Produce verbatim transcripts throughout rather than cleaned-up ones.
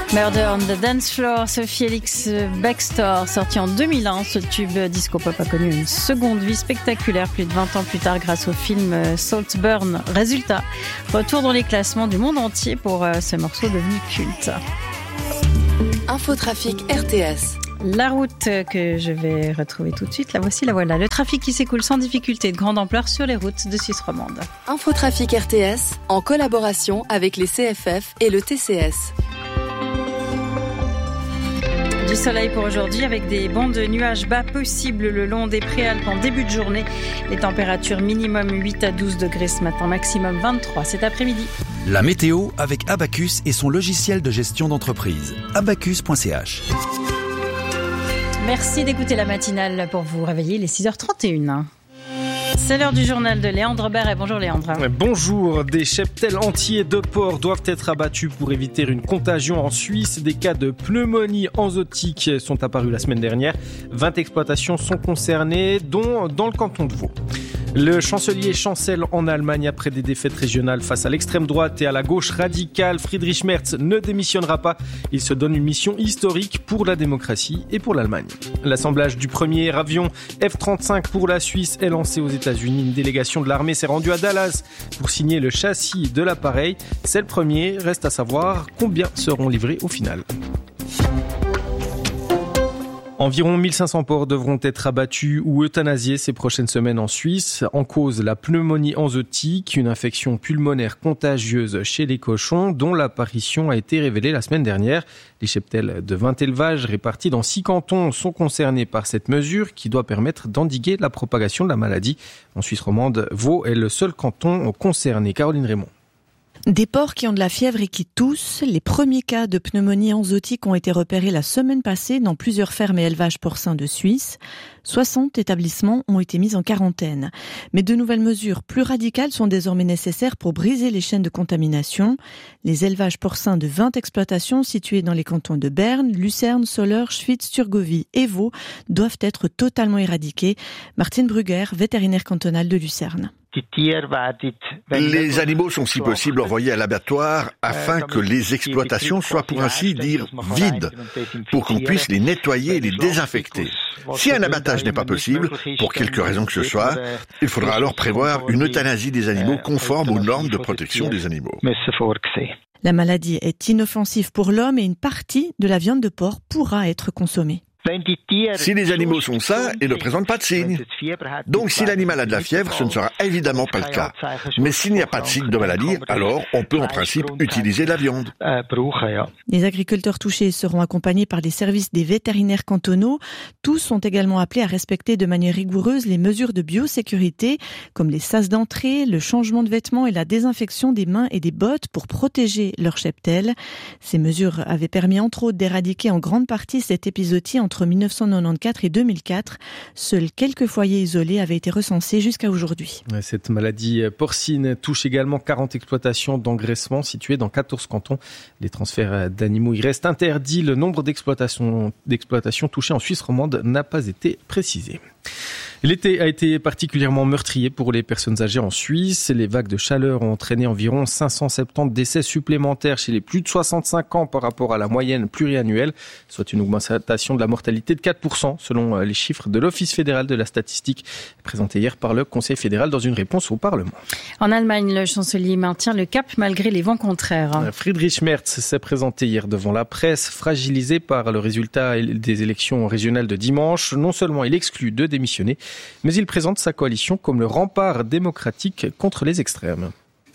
Murder on the Dance Floor, Sophie Elix Bextor, sorti en deux mille un, ce tube disco-pop a connu une seconde vie spectaculaire plus de vingt ans plus tard grâce au film Saltburn. Résultat, retour dans les classements du monde entier pour ce morceau devenu culte. Infotrafic R T S. La route que je vais retrouver tout de suite, la voici, la voilà. Le trafic qui s'écoule sans difficulté de grande ampleur sur les routes de Suisse romande. Infotrafic R T S, en collaboration avec les C F F et le T C S. Du soleil pour aujourd'hui avec des bancs de nuages bas possibles le long des préalpes en début de journée. Les températures minimum huit à douze degrés ce matin, maximum vingt-trois cet après-midi. La météo avec Abacus et son logiciel de gestion d'entreprise. abacus point c h. Merci d'écouter la matinale pour vous réveiller, les six heures trente et une. C'est l'heure du journal de Léandre Berret. Bonjour Léandre. Bonjour. Des cheptels entiers de porcs doivent être abattus pour éviter une contagion en Suisse. Des cas de pneumonie enzootique sont apparus la semaine dernière. vingt exploitations sont concernées, dont dans le canton de Vaud. Le chancelier chancelle en Allemagne après des défaites régionales face à l'extrême droite et à la gauche radicale. Friedrich Merz ne démissionnera pas. Il se donne une mission historique pour la démocratie et pour l'Allemagne. L'assemblage du premier avion F trente-cinq pour la Suisse est lancé aux États-Unis. Une délégation de l'armée s'est rendue à Dallas pour signer le châssis de l'appareil. C'est le premier. Reste à savoir combien seront livrés au final. Environ mille cinq cents porcs devront être abattus ou euthanasiés ces prochaines semaines en Suisse. En cause, la pneumonie enzootique, une infection pulmonaire contagieuse chez les cochons dont l'apparition a été révélée la semaine dernière. Les cheptels de vingt élevages répartis dans six cantons sont concernés par cette mesure qui doit permettre d'endiguer la propagation de la maladie. En Suisse romande, Vaud est le seul canton concerné. Caroline Raymond. Des porcs qui ont de la fièvre et qui toussent. Les premiers cas de pneumonie enzootique ont été repérés la semaine passée dans plusieurs fermes et élevages porcins de Suisse. soixante établissements ont été mis en quarantaine. Mais de nouvelles mesures plus radicales sont désormais nécessaires pour briser les chaînes de contamination. Les élevages porcins de vingt exploitations situées dans les cantons de Berne, Lucerne, Soleure, Schwyz, Thurgovie et Vaud doivent être totalement éradiqués. Martine Brugger, vétérinaire cantonale de Lucerne. Les animaux sont si possible envoyés à l'abattoir afin que les exploitations soient pour ainsi dire vides, pour qu'on puisse les nettoyer et les désinfecter. Si un abattage n'est pas possible, pour quelque raison que ce soit, il faudra alors prévoir une euthanasie des animaux conforme aux normes de protection des animaux. La maladie est inoffensive pour l'homme et une partie de la viande de porc pourra être consommée. Si les animaux sont sains et ne présentent pas de signes. Donc si l'animal a de la fièvre, ce ne sera évidemment pas le cas. Mais s'il n'y a pas de signe de maladie, alors on peut en principe utiliser la viande. Les agriculteurs touchés seront accompagnés par les services des vétérinaires cantonaux. Tous sont également appelés à respecter de manière rigoureuse les mesures de biosécurité, comme les sas d'entrée, le changement de vêtements et la désinfection des mains et des bottes pour protéger leur cheptel. Ces mesures avaient permis entre autres d'éradiquer en grande partie cette épizootie entre Entre dix-neuf cent quatre-vingt-quatorze et deux mille quatre, seuls quelques foyers isolés avaient été recensés jusqu'à aujourd'hui. Cette maladie porcine touche également quarante exploitations d'engraissement situées dans quatorze cantons. Les transferts d'animaux y restent interdits. Le nombre d'exploitations, d'exploitations touchées en Suisse romande n'a pas été précisé. L'été a été particulièrement meurtrier pour les personnes âgées en Suisse. Les vagues de chaleur ont entraîné environ cinq cent soixante-dix décès supplémentaires chez les plus de soixante-cinq ans par rapport à la moyenne pluriannuelle, soit une augmentation de la mortalité de quatre pour cent selon les chiffres de l'Office fédéral de la statistique présentés hier par le Conseil fédéral dans une réponse au Parlement. En Allemagne, le chancelier maintient le cap malgré les vents contraires. Friedrich Merz s'est présenté hier devant la presse, fragilisé par le résultat des élections régionales de dimanche. Non seulement il exclut de démissionner, mais il présente sa coalition comme le rempart démocratique contre les extrêmes.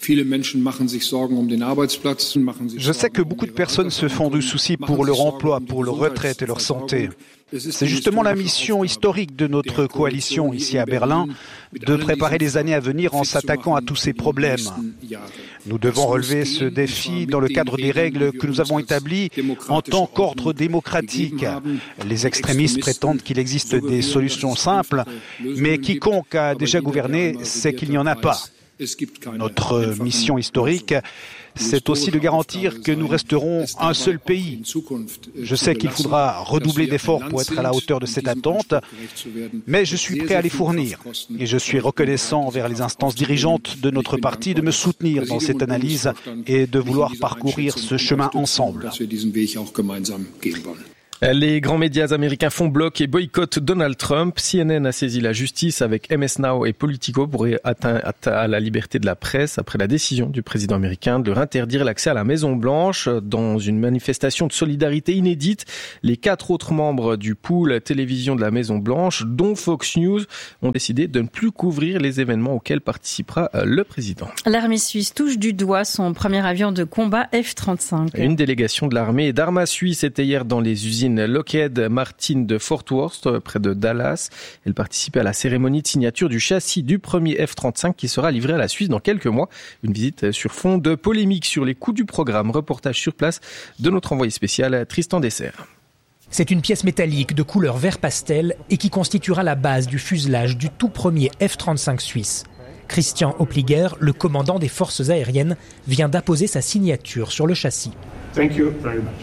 Je sais que beaucoup de personnes se font du souci pour leur emploi, pour leur retraite et leur santé. C'est justement la mission historique de notre coalition ici à Berlin, de préparer les années à venir en s'attaquant à tous ces problèmes. Nous devons relever ce défi dans le cadre des règles que nous avons établies en tant qu'ordre démocratique. Les extrémistes prétendent qu'il existe des solutions simples, mais quiconque a déjà gouverné sait qu'il n'y en a pas. Notre mission historique, c'est aussi de garantir que nous resterons un seul pays. Je sais qu'il faudra redoubler d'efforts pour être à la hauteur de cette attente, mais je suis prêt à les fournir. Et je suis reconnaissant envers les instances dirigeantes de notre parti de me soutenir dans cette analyse et de vouloir parcourir ce chemin ensemble. Les grands médias américains font bloc et boycottent Donald Trump. C N N a saisi la justice avec M S Now et Politico pour atteindre à la liberté de la presse après la décision du président américain de leur interdire l'accès à la Maison-Blanche. Dans une manifestation de solidarité inédite, les quatre autres membres du pool télévision de la Maison-Blanche, dont Fox News, ont décidé de ne plus couvrir les événements auxquels participera le président. L'armée suisse touche du doigt son premier avion de combat F trente-cinq. Une délégation de l'armée et d'Arma Suisse était hier dans les usines Lockheed Martin de Fort Worth, près de Dallas. Elle participait à la cérémonie de signature du châssis du premier F trente-cinq qui sera livré à la Suisse dans quelques mois. Une visite sur fond de polémique sur les coûts du programme. Reportage sur place de notre envoyé spécial Tristan Dessert. C'est une pièce métallique de couleur vert pastel et qui constituera la base du fuselage du tout premier F trente-cinq suisse. Christian Opliger, le commandant des forces aériennes, vient d'apposer sa signature sur le châssis. Thank you very much.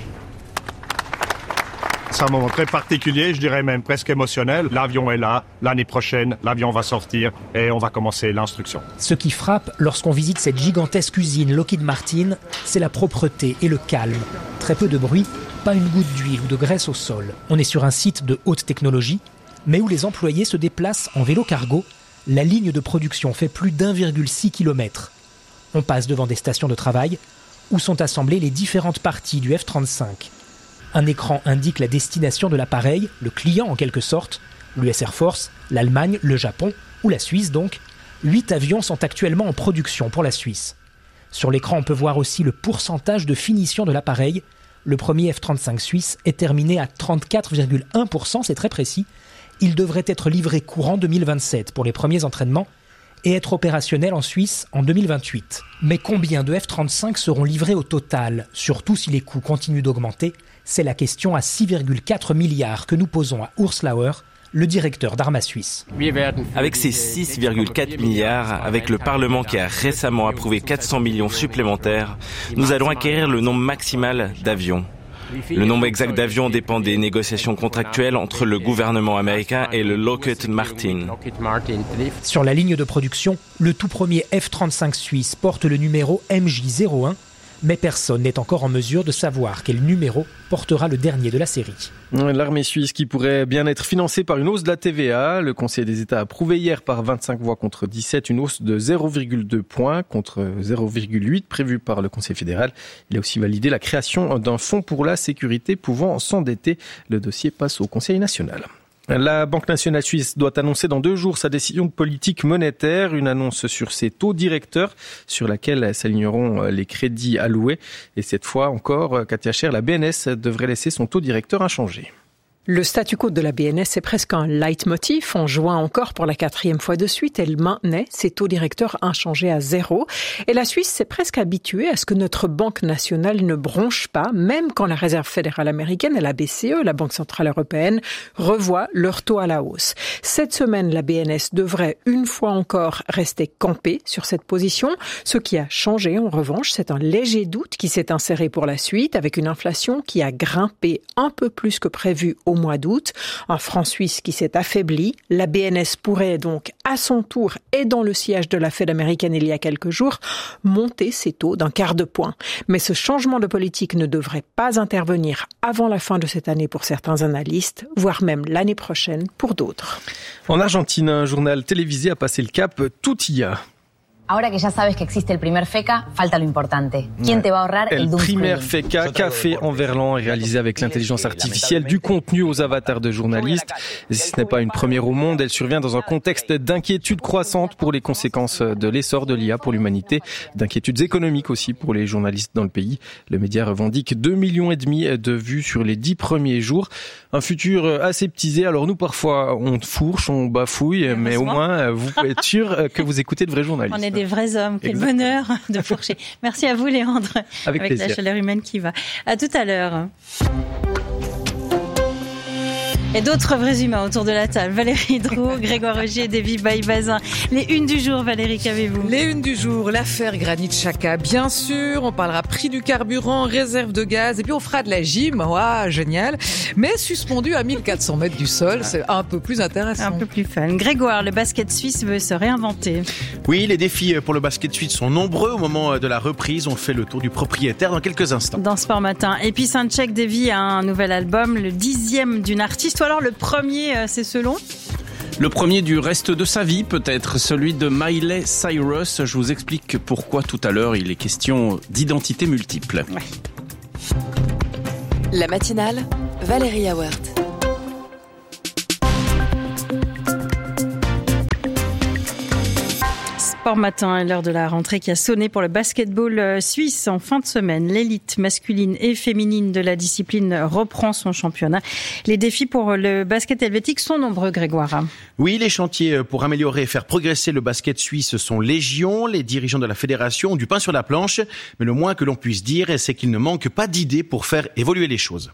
C'est un moment très particulier, je dirais même presque émotionnel. L'avion est là, l'année prochaine, l'avion va sortir et on va commencer l'instruction. Ce qui frappe lorsqu'on visite cette gigantesque usine Lockheed Martin, c'est la propreté et le calme. Très peu de bruit, pas une goutte d'huile ou de graisse au sol. On est sur un site de haute technologie, mais où les employés se déplacent en vélo cargo. La ligne de production fait plus d'un virgule six kilomètres. On passe devant des stations de travail où sont assemblées les différentes parties du F trente-cinq. Un écran indique la destination de l'appareil, le client en quelque sorte, l'U S Air Force, l'Allemagne, le Japon ou la Suisse donc. Huit avions sont actuellement en production pour la Suisse. Sur l'écran, on peut voir aussi le pourcentage de finition de l'appareil. Le premier F trente-cinq suisse est terminé à trente-quatre virgule un pour cent, c'est très précis. Il devrait être livré courant deux mille vingt-sept pour les premiers entraînements et être opérationnel en Suisse en deux mille vingt-huit. Mais combien de F trente-cinq seront livrés au total, surtout si les coûts continuent d'augmenter? C'est la question à six virgule quatre milliards que nous posons à Urs Lauer, le directeur d'Arma Suisse. Avec ces six virgule quatre milliards, avec le Parlement qui a récemment approuvé quatre cents millions supplémentaires, nous allons acquérir le nombre maximal d'avions. Le nombre exact d'avions dépend des négociations contractuelles entre le gouvernement américain et le Lockheed Martin. Sur la ligne de production, le tout premier F trente-cinq suisse porte le numéro M J zéro un, mais personne n'est encore en mesure de savoir quel numéro portera le dernier de la série. L'armée suisse qui pourrait bien être financée par une hausse de la T V A. Le Conseil des États a approuvé hier par vingt-cinq voix contre dix-sept une hausse de zéro virgule deux points contre zéro virgule huit prévue par le Conseil fédéral. Il a aussi validé la création d'un fonds pour la sécurité pouvant s'endetter. Le dossier passe au Conseil national. La Banque nationale suisse doit annoncer dans deux jours sa décision de politique monétaire, une annonce sur ses taux directeurs sur laquelle s'aligneront les crédits alloués. Et cette fois encore, Katia Scher, la B N S devrait laisser son taux directeur inchangé. Le statu quo de la B N S est presque un leitmotiv. En juin encore, pour la quatrième fois de suite, elle maintenait ses taux directeurs inchangés à zéro. Et la Suisse s'est presque habituée à ce que notre Banque nationale ne bronche pas, même quand la Réserve fédérale américaine et la B C E, la Banque centrale européenne, revoient leur taux à la hausse. Cette semaine, la B N S devrait une fois encore rester campée sur cette position. Ce qui a changé, en revanche, c'est un léger doute qui s'est inséré pour la suite, avec une inflation qui a grimpé un peu plus que prévu au mois d'août, un franc suisse qui s'est affaibli. La B N S pourrait donc, à son tour, et dans le sillage de la Fed américaine il y a quelques jours, monter ses taux d'un quart de point. Mais ce changement de politique ne devrait pas intervenir avant la fin de cette année pour certains analystes, voire même l'année prochaine pour d'autres. En Argentine, un journal télévisé a passé le cap tout y a. Ahora que ya sabes que existe el primer FECA, falta lo importante. ¿Quién te va a ahorrar el doom scrolling? El primer FECA, café en verlan, réalisé avec l'intelligence artificielle, du contenu aux avatars de journalistes. Et si ce n'est pas une première au monde, elle survient dans un contexte d'inquiétude croissante pour les conséquences de l'essor de l'I A pour l'humanité, d'inquiétudes économiques aussi pour les journalistes dans le pays. Le média revendique deux millions et demi de vues sur les dix premiers jours. Un futur aseptisé. Alors nous, parfois, on fourche, on bafouille, mais au moins, vous pouvez être sûr que vous écoutez de vrais journalistes. Des vrais hommes. Quel Exactement. Bonheur de fourcher. Merci à vous, Léandre. Avec, avec la chaleur humaine qui va. À tout à l'heure. Et d'autres vrais humains autour de la table. Valérie Drouot, Grégoire Rogier, Davy Baye-Bazin. Les unes du jour, Valérie, qu'avez-vous ? Les unes du jour, l'affaire Granit Xhaka, bien sûr. On parlera prix du carburant, réserve de gaz. Et puis on fera de la gym. Ouah, génial. Mais suspendu à mille quatre cents mètres du sol, c'est un peu plus intéressant. Un peu plus fun. Grégoire, le basket suisse veut se réinventer. Oui, les défis pour le basket suisse sont nombreux au moment de la reprise. On fait le tour du propriétaire dans quelques instants. Dans Sport Matin. Et puis Soundcheck, Davy a un nouvel album, le dixième d'une artiste. Ou alors le premier, c'est selon ? Le premier du reste de sa vie, peut-être, celui de Miley Cyrus. Je vous explique pourquoi tout à l'heure il est question d'identité multiple. Ouais. La matinale, Valérie Awert. Sport Matin, l'heure de la rentrée qui a sonné pour le basketball suisse en fin de semaine. L'élite masculine et féminine de la discipline reprend son championnat. Les défis pour le basket helvétique sont nombreux, Grégoire. Oui, les chantiers pour améliorer et faire progresser le basket suisse sont légion. Les dirigeants de la fédération ont du pain sur la planche. Mais le moins que l'on puisse dire, c'est qu'il ne manque pas d'idées pour faire évoluer les choses.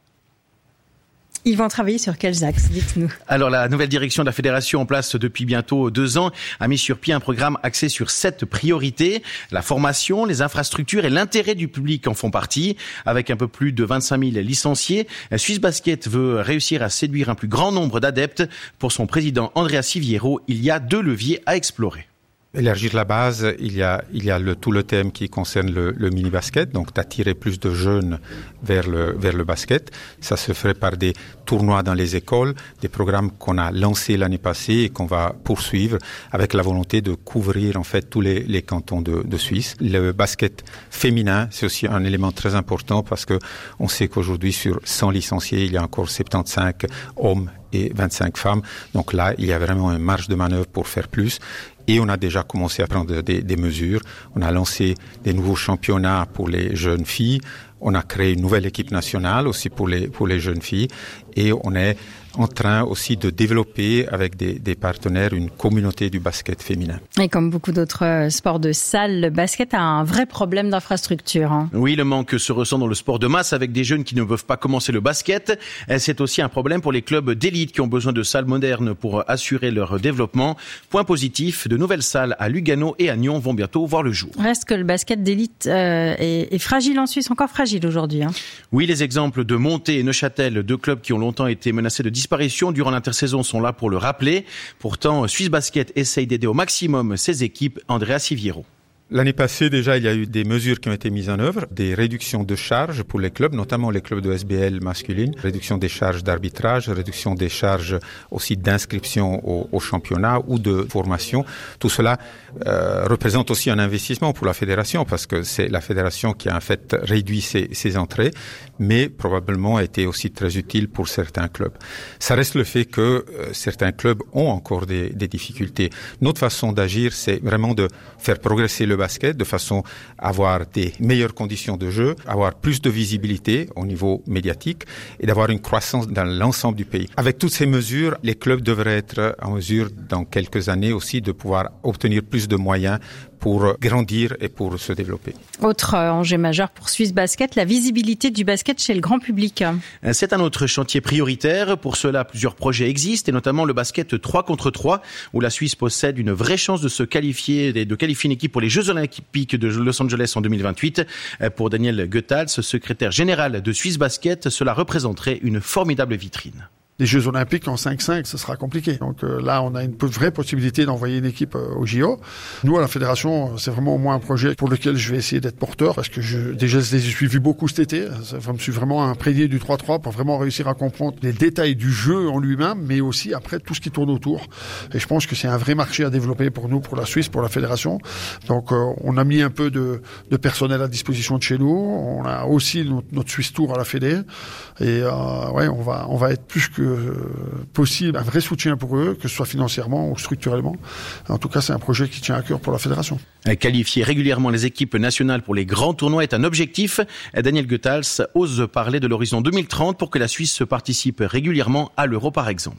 Ils vont travailler sur quels axes, dites-nous. Alors, la nouvelle direction de la fédération en place depuis bientôt deux ans a mis sur pied un programme axé sur sept priorités. La formation, les infrastructures et l'intérêt du public en font partie. Avec un peu plus de vingt-cinq mille licenciés, Swiss Basket veut réussir à séduire un plus grand nombre d'adeptes. Pour son président Andrea Siviero, il y a deux leviers à explorer. Élargir la base, il y a, il y a le, tout le thème qui concerne le, le mini-basket, donc d'attirer plus de jeunes vers le, vers le basket. Ça se ferait par des tournois dans les écoles, des programmes qu'on a lancés l'année passée et qu'on va poursuivre avec la volonté de couvrir en fait tous les, les cantons de, de Suisse. Le basket féminin, c'est aussi un élément très important parce que on sait qu'aujourd'hui sur cent licenciés, il y a encore soixante-quinze hommes et vingt-cinq femmes. Donc là, il y a vraiment une marge de manœuvre pour faire plus. Et on a déjà commencé à prendre des, des mesures. On a lancé des nouveaux championnats pour les jeunes filles. On a créé une nouvelle équipe nationale aussi pour les, pour les jeunes filles. Et on est en train aussi de développer avec des, des partenaires une communauté du basket féminin. Et comme beaucoup d'autres sports de salle, le basket a un vrai problème d'infrastructure. Hein. Oui, le manque se ressent dans le sport de masse avec des jeunes qui ne peuvent pas commencer le basket. C'est aussi un problème pour les clubs d'élite qui ont besoin de salles modernes pour assurer leur développement. Point positif, de nouvelles salles à Lugano et à Nyon vont bientôt voir le jour. Reste que le basket d'élite euh, est, est fragile en Suisse, encore fragile aujourd'hui. Hein. Oui, les exemples de Monté et Neuchâtel, deux clubs qui ont longtemps été menacés de disparition durant l'intersaison sont là pour le rappeler. Pourtant, Swiss Basket essaye d'aider au maximum ses équipes. Andrea Siviero. L'année passée, déjà, il y a eu des mesures qui ont été mises en œuvre, des réductions de charges pour les clubs, notamment les clubs de S B L masculines, réduction des charges d'arbitrage, réduction des charges aussi d'inscription au, au championnat ou de formation. Tout cela euh, représente aussi un investissement pour la fédération parce que c'est la fédération qui a en fait réduit ses, ses entrées, mais probablement a été aussi très utile pour certains clubs. Ça reste le fait que euh, certains clubs ont encore des, des difficultés. Notre façon d'agir, c'est vraiment de faire progresser le basket de façon à avoir des meilleures conditions de jeu, avoir plus de visibilité au niveau médiatique et d'avoir une croissance dans l'ensemble du pays. Avec toutes ces mesures, les clubs devraient être en mesure dans quelques années aussi de pouvoir obtenir plus de moyens pour grandir et pour se développer. Autre enjeu majeur pour Swiss Basket, la visibilité du basket chez le grand public. C'est un autre chantier prioritaire. Pour cela, plusieurs projets existent et notamment le basket trois contre trois où la Suisse possède une vraie chance de se qualifier et de qualifier une équipe pour les Jeux Olympiques de Los Angeles en deux mille vingt-huit. Pour Daniel Goethals, secrétaire général de Swiss Basket, cela représenterait une formidable vitrine. Les Jeux Olympiques en cinq cinq, ce sera compliqué. Donc euh, là, on a une vraie possibilité d'envoyer une équipe euh, au J O. Nous, à la Fédération, c'est vraiment au moins un projet pour lequel je vais essayer d'être porteur parce que je, déjà, je les ai suivis beaucoup cet été. Je me suis vraiment imprégné du trois trois pour vraiment réussir à comprendre les détails du jeu en lui-même, mais aussi après tout ce qui tourne autour. Et je pense que c'est un vrai marché à développer pour nous, pour la Suisse, pour la Fédération. Donc, euh, on a mis un peu de, de personnel à disposition de chez nous. On a aussi notre, notre Swiss Tour à la Fédé. Et euh, ouais, on va, on va être plus que possible, un vrai soutien pour eux, que ce soit financièrement ou structurellement. En tout cas, c'est un projet qui tient à cœur pour la fédération. Qualifier régulièrement les équipes nationales pour les grands tournois est un objectif. Daniel Goethals ose parler de l'horizon deux mille trente pour que la Suisse participe régulièrement à l'Euro par exemple.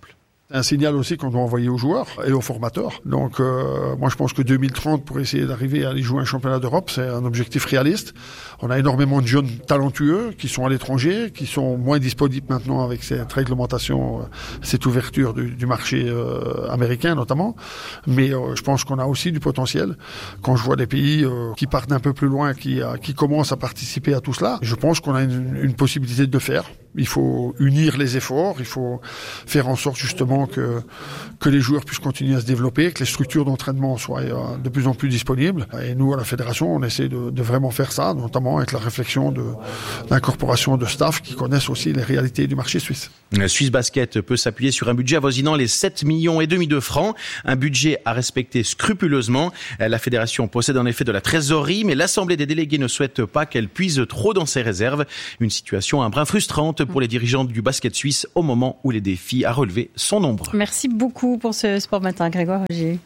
C'est un signal aussi qu'on doit envoyer aux joueurs et aux formateurs. Donc euh, moi je pense que deux mille trente, pour essayer d'arriver à aller jouer un championnat d'Europe, c'est un objectif réaliste. On a énormément de jeunes talentueux qui sont à l'étranger, qui sont moins disponibles maintenant avec cette réglementation, cette ouverture du, du marché euh, américain notamment. Mais euh, je pense qu'on a aussi du potentiel. Quand je vois des pays euh, qui partent un peu plus loin, qui, euh, qui commencent à participer à tout cela, je pense qu'on a une, une possibilité de le faire. Il faut unir les efforts, il faut faire en sorte justement que que les joueurs puissent continuer à se développer, que les structures d'entraînement soient euh, de plus en plus disponibles. Et nous, à la fédération, on essaie de, de vraiment faire ça, notamment avec la réflexion de l'incorporation de staff qui connaissent aussi les réalités du marché suisse. Suisse Basket peut s'appuyer sur un budget avoisinant les sept millions et demi de francs, un budget à respecter scrupuleusement. La fédération possède en effet de la trésorerie, mais l'Assemblée des délégués ne souhaite pas qu'elle puise trop dans ses réserves. Une situation un brin frustrante pour les dirigeants du basket suisse au moment où les défis à relever sont nombreux. Merci beaucoup pour ce Sport Matin, Grégoire Augier.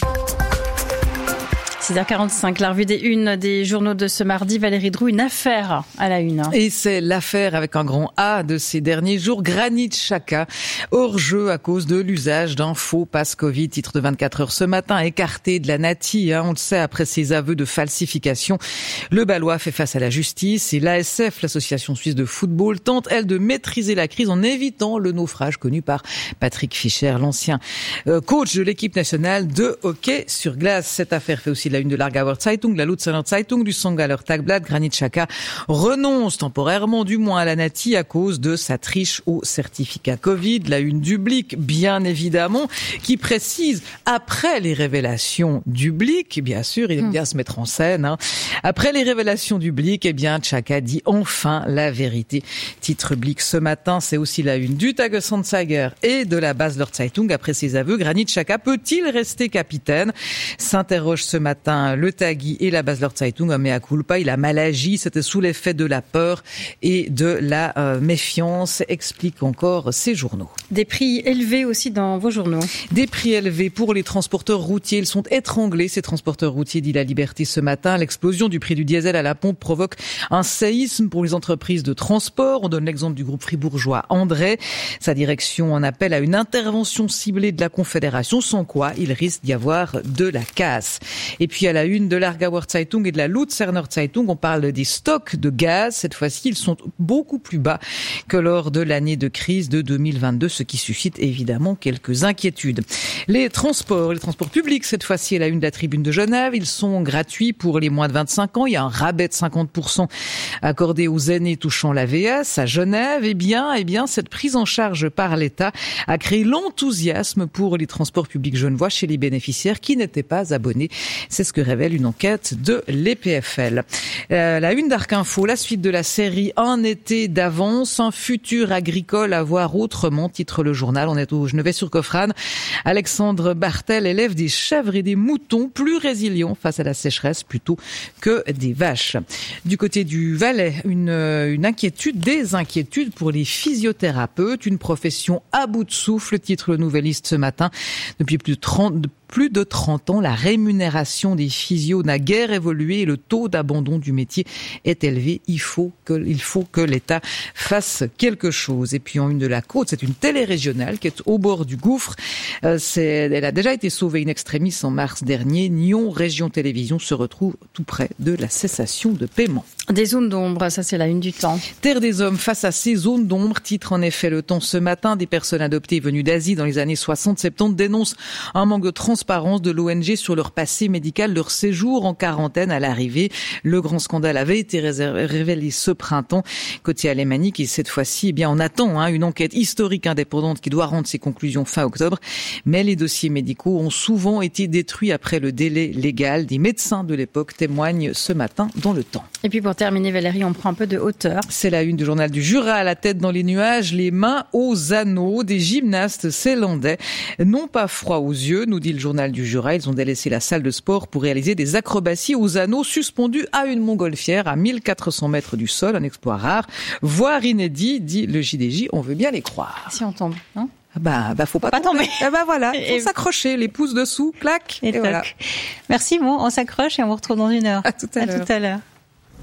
six heures quarante-cinq, la revue des unes des journaux de ce mardi. Valérie Drou, une affaire à la une. Et c'est l'affaire avec un grand A de ces derniers jours. Granit Xhaka, hors jeu à cause de l'usage d'un faux passe Covid. Titre de vingt-quatre heures ce matin, écarté de la Nati, hein, on le sait, après ses aveux de falsification. Le Balois fait face à la justice et l'A S F, l'Association suisse de football, tente, elle, de maîtriser la crise en évitant le naufrage connu par Patrick Fischer, l'ancien euh, coach de l'équipe nationale de hockey sur glace. Cette affaire fait aussi la une de l'Aargauer Zeitung, la Luzerner Zeitung, du St. Galler Tagblatt. Granit Xhaka renonce temporairement, du moins à la Nati, à cause de sa triche au certificat Covid. La une du Blick, bien évidemment, qui précise, après les révélations du Blick, bien sûr, il aime bien se mettre en scène, hein. Après les révélations du Blick, eh bien, Xhaka dit enfin la vérité. Titre Blick ce matin, c'est aussi la une du Tagesanzeiger et de la Basler Zeitung. Après ses aveux, Granit Xhaka peut-il rester capitaine? S'interroge ce matin le Tagui et la Basler Zeitung. Mea culpa, il a mal agi, c'était sous l'effet de la peur et de la euh, méfiance, explique encore ces journaux. Des prix élevés aussi dans vos journaux. Des prix élevés pour les transporteurs routiers. Ils sont étranglés, ces transporteurs routiers, dit La Liberté ce matin. L'explosion du prix du diesel à la pompe provoque un séisme pour les entreprises de transport. On donne l'exemple du groupe fribourgeois André. Sa direction en appelle à une intervention ciblée de la Confédération, sans quoi il risque d'y avoir de la casse. Et puis à la une de l'Aargauer Zeitung et de la Luzerner Zeitung, on parle des stocks de gaz. Cette fois-ci, ils sont beaucoup plus bas que lors de l'année de crise de deux mille vingt-deux, ce qui suscite évidemment quelques inquiétudes. Les transports, les transports publics, cette fois-ci à la une de la Tribune de Genève, ils sont gratuits pour les moins de vingt-cinq ans. Il y a un rabais de cinquante pour cent accordé aux aînés touchant l'A V S à Genève. Eh bien, eh bien, cette prise en charge par l'État a créé l'enthousiasme pour les transports publics genevois chez les bénéficiaires qui n'étaient pas abonnés. C'est ce que révèle une enquête de l'E P F L. Euh, la une d'Arc Info, la suite de la série Un été d'avance, un futur agricole à voir autrement, titre le journal. On est au Genevois-sur-Coffrane. Alexandre Bartel élève des chèvres et des moutons plus résilients face à la sécheresse plutôt que des vaches. Du côté du Valais, une, une inquiétude, des inquiétudes pour les physiothérapeutes, une profession à bout de souffle, titre le Nouvelliste ce matin. Depuis plus de trente Plus de trente ans, la rémunération des physios n'a guère évolué et le taux d'abandon du métier est élevé. Il faut que, il faut que l'État fasse quelque chose. Et puis en une de la côte, c'est une télé-régionale qui est au bord du gouffre. Euh, c'est, elle a déjà été sauvée in extremis en mars dernier. Nyon Région Télévision se retrouve tout près de la cessation de paiement. Des zones d'ombre, ça c'est la une du Temps. Terre des hommes face à ces zones d'ombre, titre en effet le Temps ce matin. Des personnes adoptées venues d'Asie dans les années soixante soixante-dix dénoncent un manque de transparence de l'O N G sur leur passé médical, leur séjour en quarantaine à l'arrivée. Le grand scandale avait été révélé ce printemps. Côté alémanique, et cette fois-ci, eh bien, on attend hein, une enquête historique indépendante qui doit rendre ses conclusions fin octobre. Mais les dossiers médicaux ont souvent été détruits après le délai légal. Des médecins de l'époque témoignent ce matin dans le Temps. Et puis pour terminer, Valérie, on prend un peu de hauteur. C'est la une du journal du Jura, à la tête dans les nuages, les mains aux anneaux. Des gymnastes zélandais n'ont pas froid aux yeux, nous dit le journal du Jura. Ils ont délaissé la salle de sport pour réaliser des acrobaties aux anneaux suspendus à une montgolfière à mille quatre cents mètres du sol, un exploit rare, voire inédit, dit le J D J. On veut bien les croire. Si on tombe, hein? Bah, bah, faut pas, pas tomber. Ah bah voilà, il faut et s'accrocher, les pouces dessous, clac, et, et voilà. Merci, bon, on s'accroche et on vous retrouve dans une heure. À tout à, à l'heure. À tout à l'heure.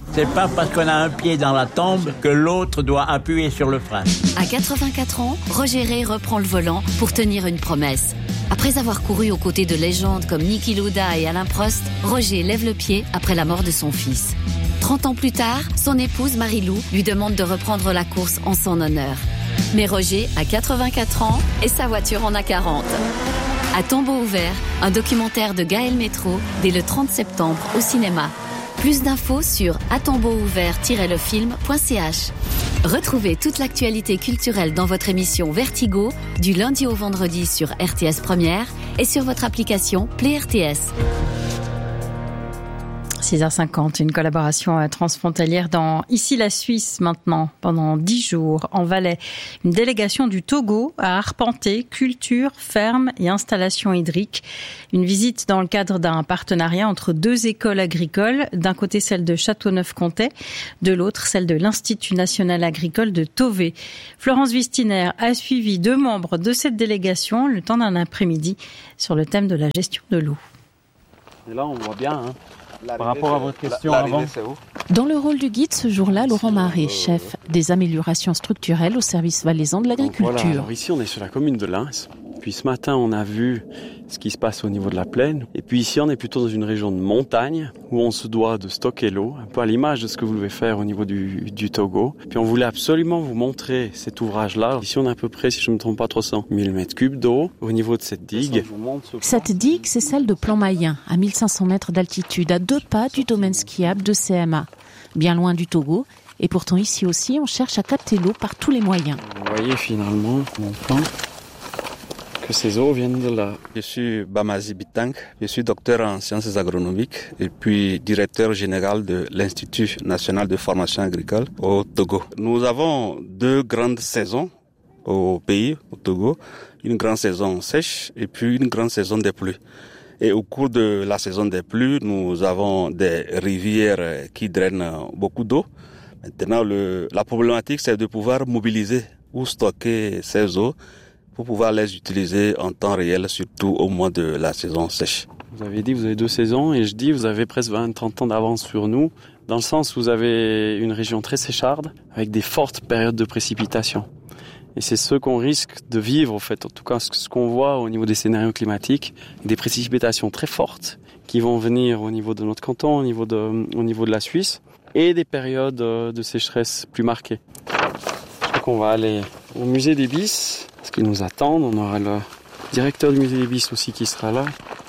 C'est pas parce qu'on a un pied dans la tombe que l'autre doit appuyer sur le frein. À quatre-vingt-quatre ans, Roger Ray reprend le volant pour tenir une promesse. Après avoir couru aux côtés de légendes comme Niki Lauda et Alain Prost, Roger lève le pied après la mort de son fils. trente ans plus tard, son épouse Marie-Lou lui demande de reprendre la course en son honneur. Mais Roger a quatre-vingt-quatre ans et sa voiture en a quarante. À tombeau ouvert, un documentaire de Gaël Métro dès le trente septembre au cinéma. Plus d'infos sur à tombeau ouvert tiret le film point c h. Retrouvez toute l'actualité culturelle dans votre émission Vertigo du lundi au vendredi sur R T S Première et sur votre application Play R T S. six heures cinquante, une collaboration transfrontalière dans Ici la Suisse maintenant, pendant dix jours en Valais. Une délégation du Togo a arpenté culture, ferme et installation hydrique. Une visite dans le cadre d'un partenariat entre deux écoles agricoles, d'un côté celle de Châteauneuf-Comté, de l'autre celle de l'Institut national agricole de Tové. Florence Wistiner a suivi deux membres de cette délégation le temps d'un après-midi sur le thème de la gestion de l'eau. Et là on voit bien, hein. Par rapport à votre question avant. Dans le rôle du guide ce jour-là, Laurent Marais, chef des améliorations structurelles au service valaisan de l'agriculture. Voilà, alors ici on est sur la commune de Lins. Puis ce matin on a vu ce qui se passe au niveau de la plaine. Et puis ici on est plutôt dans une région de montagne où on se doit de stocker l'eau, un peu à l'image de ce que vous devez faire au niveau du, du Togo. Puis on voulait absolument vous montrer cet ouvrage-là. Ici on a à peu près, si je ne me trompe pas, trois cents mille mètres cubes d'eau au niveau de cette digue. Cette digue, c'est celle de Plan-Mayen, à mille cinq cents mètres d'altitude, à deux pas du domaine skiable de C M A. Bien loin du Togo. Et pourtant ici aussi, on cherche à capter l'eau par tous les moyens. Vous voyez finalement mon plan que ces eaux viennent de là. Je suis Bamazi Bitang, je suis docteur en sciences agronomiques et puis directeur général de l'Institut national de formation agricole au Togo. Nous avons deux grandes saisons au pays, au Togo, une grande saison sèche et puis une grande saison des pluies. Et au cours de la saison des pluies, nous avons des rivières qui drainent beaucoup d'eau. Maintenant, le, la problématique, c'est de pouvoir mobiliser ou stocker ces eaux pour pouvoir les utiliser en temps réel, surtout au mois de la saison sèche. Vous avez dit que vous avez deux saisons et je dis vous avez presque vingt à trente ans d'avance sur nous, dans le sens où vous avez une région très sécharde avec des fortes périodes de précipitation. Et c'est ce qu'on risque de vivre, en fait, en tout cas ce qu'on voit au niveau des scénarios climatiques, des précipitations très fortes qui vont venir au niveau de notre canton, au niveau de, au niveau de la Suisse, et des périodes de sécheresse plus marquées. Je crois qu'on va aller au musée des Bis, parce qu'ils nous attendent. On aura le directeur du musée des Bis aussi qui sera là.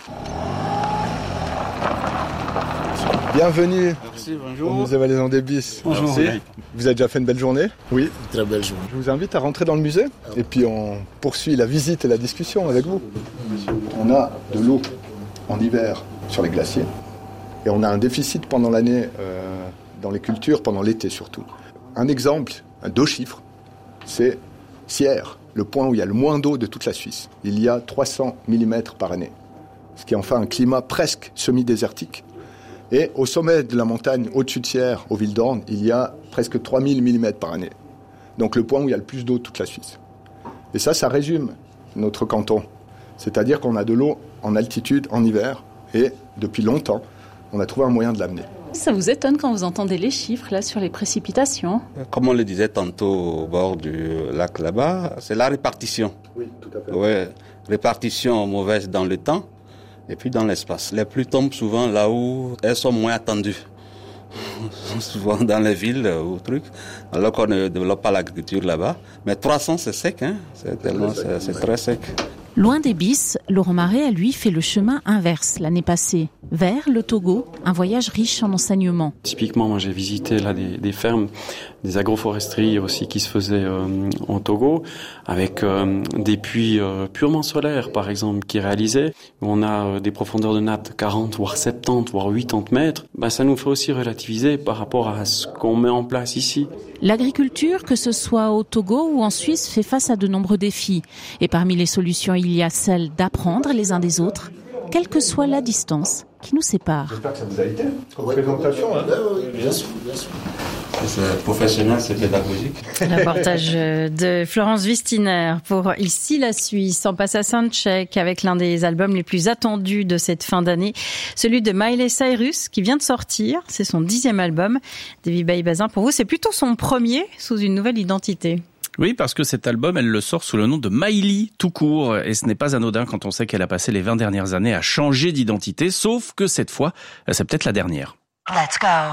Bienvenue. Merci, bonjour. Au musée valaisan des Bis. Bonjour. Merci. Vous avez déjà fait une belle journée? Oui, une très belle journée. Je vous invite à rentrer dans le musée et puis on poursuit la visite et la discussion avec vous. On a de l'eau en hiver sur les glaciers et on a un déficit pendant l'année euh, dans les cultures, pendant l'été surtout. Un exemple, deux chiffres, c'est Sierre, le point où il y a le moins d'eau de toute la Suisse. Il y a trois cents millimètres par année, ce qui en fait un climat presque semi-désertique. Et au sommet de la montagne, au-dessus de Sierre, au Vildorn, il y a presque trois mille millimètres par année. Donc le point où il y a le plus d'eau de toute la Suisse. Et ça, ça résume notre canton. C'est-à-dire qu'on a de l'eau en altitude, en hiver, et depuis longtemps, on a trouvé un moyen de l'amener. Ça vous étonne quand vous entendez les chiffres là sur les précipitations? Comme on le disait tantôt au bord du lac là-bas, c'est la répartition. Oui, tout à fait. Ouais, répartition mauvaise dans le temps et puis dans l'espace. Les pluies tombent souvent là où elles sont moins attendues. Souvent dans les villes ou trucs, alors qu'on ne développe pas l'agriculture là-bas. Mais trois cents, c'est sec, hein. C'est tellement, c'est, c'est très sec. Loin des Bis, Laurent Marais a lui fait le chemin inverse l'année passée, vers le Togo, un voyage riche en enseignements. Typiquement, moi j'ai visité là des, des fermes, des agroforesteries aussi qui se faisaient euh, au Togo, avec euh, des puits euh, purement solaires par exemple qui réalisaient. On a euh, des profondeurs de nappe de quarante, voire soixante-dix, voire quatre-vingts mètres. Ben, ça nous fait aussi relativiser par rapport à ce qu'on met en place ici. L'agriculture, que ce soit au Togo ou en Suisse, fait face à de nombreux défis. Et parmi les solutions, il y a celle d'apprendre les uns des autres, quelle que soit la distance qui nous sépare. J'espère que ça vous a été. Comme présentation, hein. Oui, bien sûr, bien sûr. C'est professionnel, c'est pédagogique. Reportage de Florence Wistiner pour Ici la Suisse. On passe à Soundcheck avec l'un des albums les plus attendus de cette fin d'année, celui de Miley Cyrus qui vient de sortir. C'est son dixième album. David Baye-Bazin, pour vous, c'est plutôt son premier sous une nouvelle identité. Oui, parce que cet album, elle le sort sous le nom de Miley tout court. Et ce n'est pas anodin quand on sait qu'elle a passé les vingt dernières années à changer d'identité, sauf que cette fois, c'est peut-être la dernière. Let's go.